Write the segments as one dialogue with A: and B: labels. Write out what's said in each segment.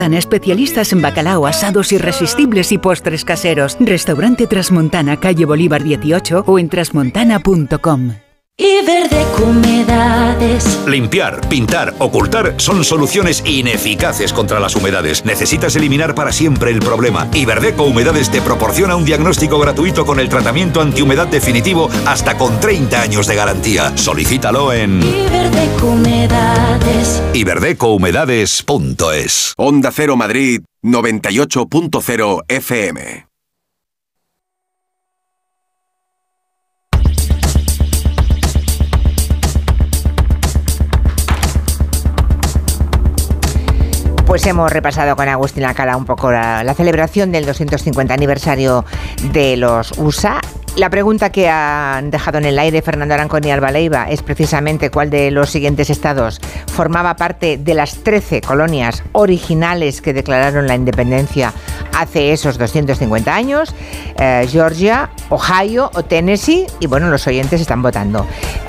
A: Especialistas en bacalao, asados irresistibles y postres caseros. Restaurante Trasmontana, calle Bolívar 18 o en trasmontana.com.
B: Iberdeco Humedades.
C: Limpiar, pintar, ocultar son soluciones ineficaces contra las humedades. Necesitas eliminar para siempre el problema. Iberdeco Humedades te proporciona un diagnóstico gratuito con el tratamiento antihumedad definitivo hasta con 30 años de garantía. Solicítalo en
B: Iberdeco Humedades.
C: iberdecohumedades.es.
D: Onda Cero Madrid 98.0 FM.
E: Pues hemos repasado con Agustín Alcalá un poco la celebración del 250 aniversario de los USA. La pregunta que han dejado en el aire Fernando Arancón y Alba Leiva es precisamente cuál de los siguientes estados formaba parte de las 13 colonias originales que declararon la independencia hace esos 250 años, Georgia, Ohio o Tennessee, y bueno, los oyentes están votando.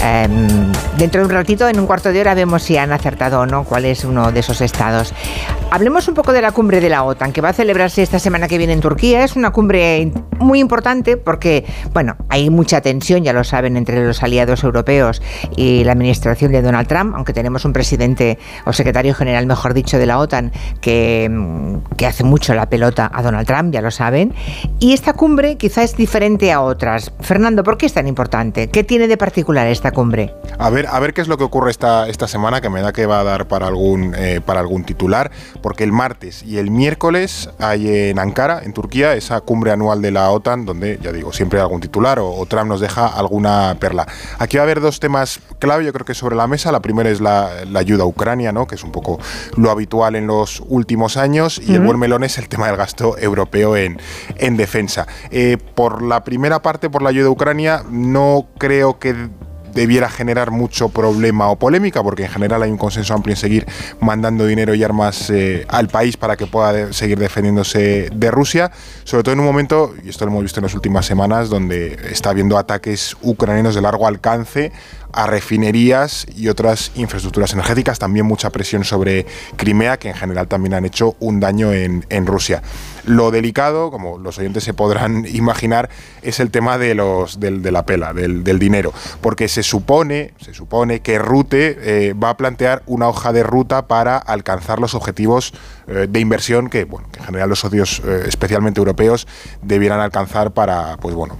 E: Dentro de un ratito, en un cuarto de hora, vemos si han acertado o no cuál es uno de esos estados. Hablemos un poco de la cumbre de la OTAN, que va a celebrarse esta semana que viene en Turquía. Es una cumbre muy importante porque, bueno, hay mucha tensión, ya lo saben, entre los aliados europeos y la administración de Donald Trump, aunque tenemos un presidente o secretario general, mejor dicho, de la OTAN que hace mucho la pelota a Donald Trump, ya lo saben. Y esta cumbre quizá es diferente a otras. Fernando, ¿por qué es tan importante? ¿Qué tiene de particular esta cumbre?
F: A ver qué es lo que ocurre esta semana, que me da que va a dar para algún titular, porque el martes y el miércoles hay en Ankara, en Turquía, esa cumbre anual de la OTAN, donde, ya digo, siempre hay algún titular o Trump nos deja alguna perla. Aquí va a haber dos temas clave, yo creo que sobre la mesa. La primera es la ayuda a Ucrania, ¿no?, que es un poco lo habitual en los últimos años, y el buen melón es el tema del gasto europeo en defensa. Por la primera parte, por la ayuda a Ucrania, no creo que debiera generar mucho problema o polémica, porque en general hay un consenso amplio en seguir mandando dinero y armas al país para que pueda seguir defendiéndose de Rusia, sobre todo en un momento, y esto lo hemos visto en las últimas semanas, donde está habiendo ataques ucranianos de largo alcance a refinerías y otras infraestructuras energéticas, también mucha presión sobre Crimea, que en general también han hecho un daño en Rusia. Lo delicado, como los oyentes se podrán imaginar, es el tema de la pela, del dinero, porque se supone que Rutte va a plantear una hoja de ruta para alcanzar los objetivos de inversión que en general los socios, especialmente europeos, debieran alcanzar para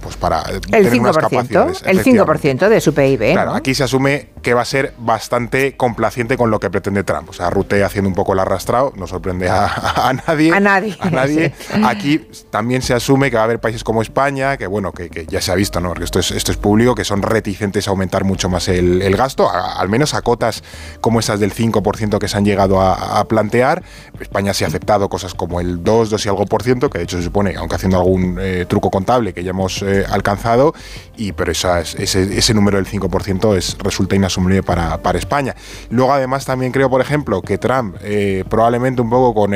F: tener unas capacidades.
E: El 5% de su PIB.
F: Claro,
E: ¿no?
F: Aquí se asume que va a ser bastante complaciente con lo que pretende Trump. O sea, Rutte haciendo un poco el arrastrado, no sorprende a nadie.
E: A nadie.
F: Sí. Aquí también se asume que va a haber países como España, que ya se ha visto, ¿no?, porque esto es público, que son reticentes a aumentar mucho más el gasto, al menos a cotas como esas del 5% que se han llegado a plantear. España sí ha aceptado cosas como el 2 y algo por ciento, que de hecho se supone, aunque haciendo algún truco contable, que ya hemos alcanzado, pero ese número del 5% resulta inasumible para España. Luego, además, también creo, por ejemplo, que Trump, probablemente un poco con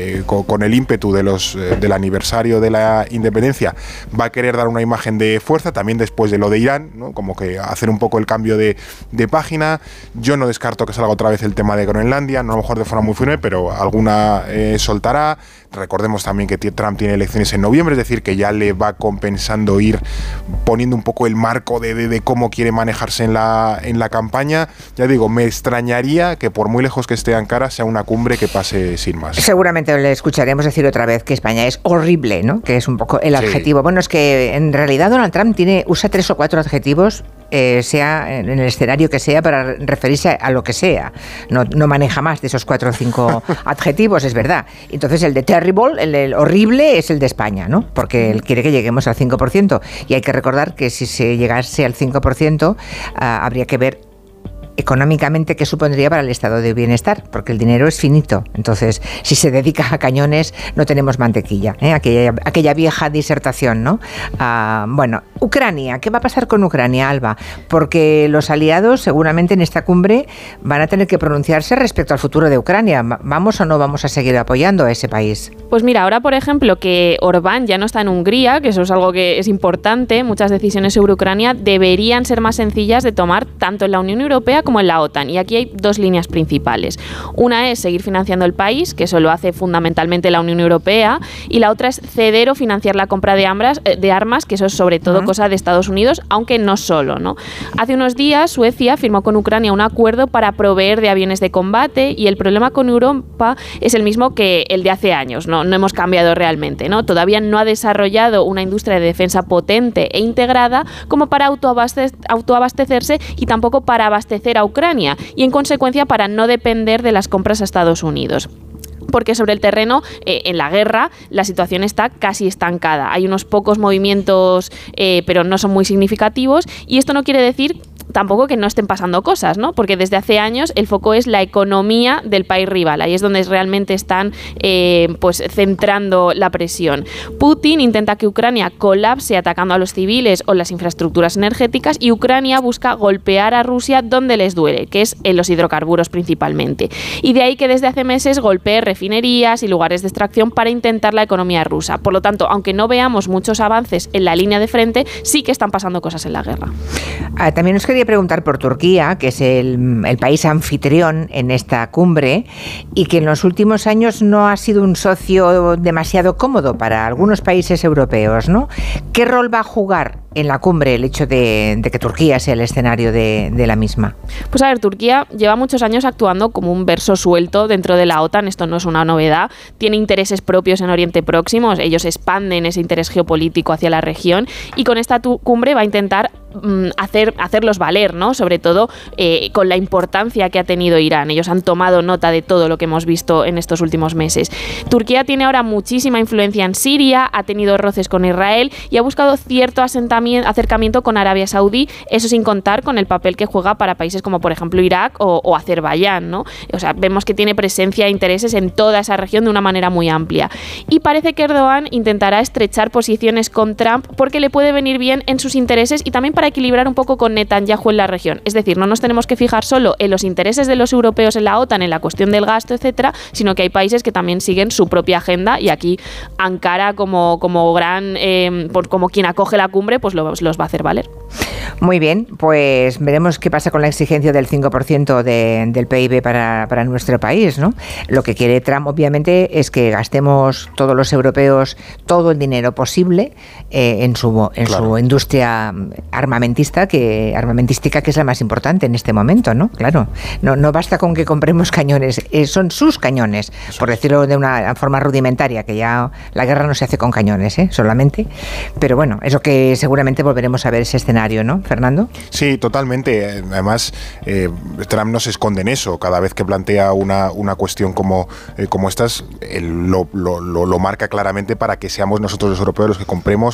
F: el ímpetu del aniversario de la independencia, va a querer dar una imagen de fuerza, también después de lo de Irán, ¿no?, como que hacer un poco el cambio de página. Yo no descarto que salga otra vez el tema de Groenlandia, no a lo mejor de forma muy firme, pero alguna soltará. Recordemos también que Trump tiene elecciones en noviembre, es decir, que ya le va compensando ir poniendo un poco el marco de cómo quiere manejarse en la campaña. Ya digo, me extrañaría que por muy lejos que esté Ankara sea una cumbre que pase sin más.
E: Seguramente le escucharemos decir otra vez que España es horrible, ¿no?, que es un poco el adjetivo. Bueno, es que en realidad Donald Trump usa 3 o 4 adjetivos, sea en el escenario que sea, para referirse a lo que sea. No maneja más de esos 4 o 5 adjetivos, es verdad. Entonces el de terrible, el horrible, es el de España, ¿no?, porque él quiere que lleguemos al 5%. Y hay que recordar que si se llegase al 5%, habría que ver económicamente qué supondría para el estado de bienestar, porque el dinero es finito. Entonces, si se dedica a cañones, no tenemos mantequilla, aquella vieja disertación, ¿no? Bueno, Ucrania, ¿qué va a pasar con Ucrania, Alba? Porque los aliados seguramente en esta cumbre van a tener que pronunciarse respecto al futuro de Ucrania. ¿Vamos o no vamos a seguir apoyando a ese país?
G: Pues mira, ahora por ejemplo que Orbán ya no está en Hungría, que eso es algo que es importante, muchas decisiones sobre Ucrania deberían ser más sencillas de tomar tanto en la Unión Europea Turquía como en la OTAN. Y aquí hay dos líneas principales. Una es seguir financiando el país, que eso lo hace fundamentalmente la Unión Europea, y la otra es ceder o financiar la compra de armas, que eso es sobre todo cosa de Estados Unidos, aunque no solo, ¿no? Hace unos días Suecia firmó con Ucrania un acuerdo para proveer de aviones de combate, y el problema con Europa es el mismo que el de hace años, no hemos cambiado realmente, ¿no? Todavía no ha desarrollado una industria de defensa potente e integrada como para autoabastecerse y tampoco para abastecer a Ucrania, y en consecuencia para no depender de las compras a Estados Unidos. Porque sobre el terreno, en la guerra, la situación está casi estancada. Hay unos pocos movimientos, pero no son muy significativos, y esto no quiere decir tampoco que no estén pasando cosas, ¿no? Porque desde hace años el foco es la economía del país rival. Ahí es donde realmente están pues centrando la presión. Putin intenta que Ucrania colapse atacando a los civiles o las infraestructuras energéticas, y Ucrania busca golpear a Rusia donde les duele, que es en los hidrocarburos principalmente. Y de ahí que desde hace meses golpee refinerías y lugares de extracción para intentar la economía rusa. Por lo tanto, aunque no veamos muchos avances en la línea de frente, sí que están pasando cosas en la guerra.
E: También os quería preguntar por Turquía, que es el país anfitrión en esta cumbre y que en los últimos años no ha sido un socio demasiado cómodo para algunos países europeos, ¿no? ¿Qué rol va a jugar en la cumbre el hecho de que Turquía sea el escenario de la misma?
G: Pues a ver, Turquía lleva muchos años actuando como un verso suelto dentro de la OTAN, esto no es una novedad, tiene intereses propios en Oriente Próximo, ellos expanden ese interés geopolítico hacia la región, y con esta cumbre va a intentar hacerlos valer, ¿no? Sobre todo con la importancia que ha tenido Irán. Ellos han tomado nota de todo lo que hemos visto en estos últimos meses. Turquía tiene ahora muchísima influencia en Siria, ha tenido roces con Israel y ha buscado cierto acercamiento con Arabia Saudí, eso sin contar con el papel que juega para países como por ejemplo Irak o Azerbaiyán, ¿no? O sea, vemos que tiene presencia e intereses en toda esa región de una manera muy amplia. Y parece que Erdogan intentará estrechar posiciones con Trump porque le puede venir bien en sus intereses y también para equilibrar un poco con Netanyahu en la región. Es decir, no nos tenemos que fijar solo en los intereses de los europeos en la OTAN, en la cuestión del gasto, etcétera, sino que hay países que también siguen su propia agenda, y aquí Ankara como quien acoge la cumbre, pues los va a hacer valer.
E: Muy bien, pues veremos qué pasa con la exigencia del 5% del PIB para nuestro país, ¿no? Lo que quiere Trump, obviamente, es que gastemos todos los europeos todo el dinero posible en su industria armamentística, que es la más importante en este momento, ¿no? Claro, no basta con que compremos cañones, son sus cañones, por decirlo de una forma rudimentaria, que ya la guerra no se hace con cañones, solamente. Pero bueno, es lo que seguramente volveremos a ver ese escenario, ¿no, Fernando?
F: Sí, totalmente. Además, Trump no se esconde en eso. Cada vez que plantea una cuestión como estas, él lo marca claramente para que seamos nosotros los europeos los que compremos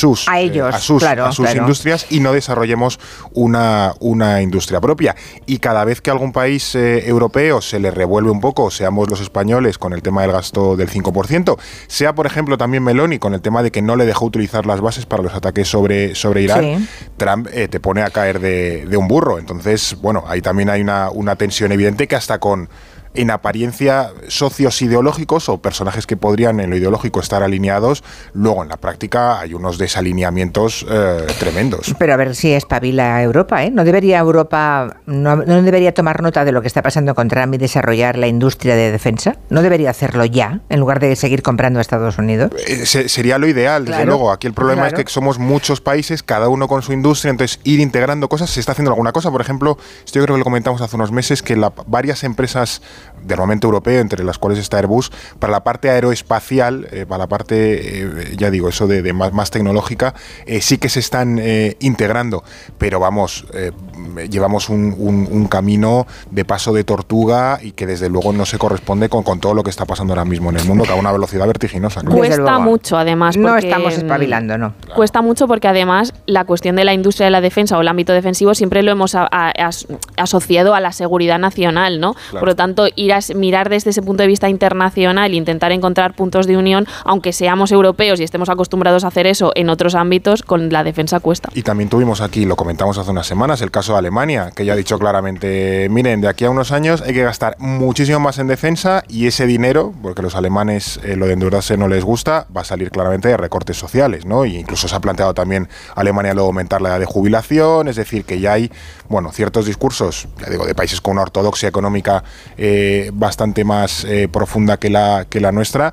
F: a sus industrias y no desarrollemos una industria propia. Y cada vez que algún país europeo se le revuelve un poco, seamos los españoles con el tema del gasto del 5%, sea por ejemplo también Meloni con el tema de que no le dejó utilizar las bases para los ataques sobre Irán, sí. Trump te pone a caer de un burro. Entonces, bueno, ahí también hay una tensión evidente que hasta en apariencia socios ideológicos o personajes que podrían en lo ideológico estar alineados, luego en la práctica hay unos desalineamientos tremendos.
E: Pero a ver si espabila Europa, ¿eh? ¿No debería Europa no debería tomar nota de lo que está pasando con Trump y desarrollar la industria de defensa? ¿No debería hacerlo ya, en lugar de seguir comprando a Estados Unidos?
F: Sería lo ideal, desde luego. Aquí el problema es que somos muchos países, cada uno con su industria, entonces ir integrando cosas. Se está haciendo alguna cosa, por ejemplo, esto yo creo que lo comentamos hace unos meses, que varias empresas del momento europeo, entre las cuales está Airbus, para la parte aeroespacial, para la parte, ya digo, eso de más tecnológica, sí que se están integrando, pero vamos, llevamos un camino de paso de tortuga y que desde luego no se corresponde con todo lo que está pasando ahora mismo en el mundo, que a una velocidad vertiginosa. ¿No?
G: Cuesta mucho, además.
E: No estamos espabilando, ¿no?
G: Claro. Cuesta mucho porque además la cuestión de la industria de la defensa o el ámbito defensivo siempre lo hemos asociado a la seguridad nacional, ¿no? Claro. Por lo tanto, ir mirar desde ese punto de vista internacional e intentar encontrar puntos de unión, aunque seamos europeos y estemos acostumbrados a hacer eso en otros ámbitos, con la defensa cuesta.
F: Y también tuvimos aquí, lo comentamos hace unas semanas, el caso de Alemania, que ya ha dicho claramente, miren, de aquí a unos años hay que gastar muchísimo más en defensa y ese dinero, porque a los alemanes lo de endeudarse no les gusta, va a salir claramente de recortes sociales, ¿no? Y incluso se ha planteado también Alemania luego aumentar la edad de jubilación, es decir, que ya hay, bueno, ciertos discursos, ya digo, de países con una ortodoxia económica bastante más profunda que la nuestra,